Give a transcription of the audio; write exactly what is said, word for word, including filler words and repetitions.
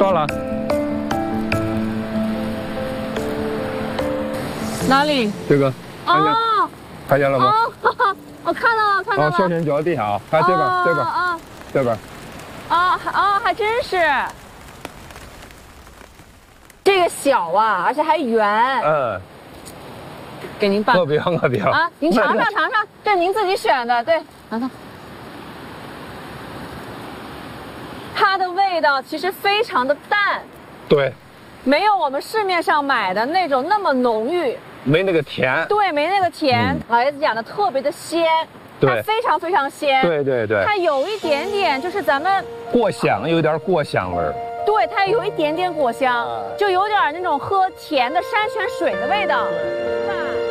到了。 哪里？ 这个。 哦。 看见了吗？ 哦，我看到了，看到了。 哦，小心脚底下啊！看这边，这边， 啊， 这边。 啊啊，还真是。这个小啊，而且还圆。嗯。给您拌。 我不要，我不要。 啊，您尝尝尝尝，这是您自己选的，对，尝尝。它的味道其实非常的淡。对。没有我们市面上买的那种那么浓郁。 没那个甜， 对，没那个甜。嗯、老爷子讲的特别的鲜，它非常非常鲜。 对对对， 它有一点点就是咱们果香，有点果香味儿。 对，它有一点点果香，就有点那种喝甜的山泉水的味道。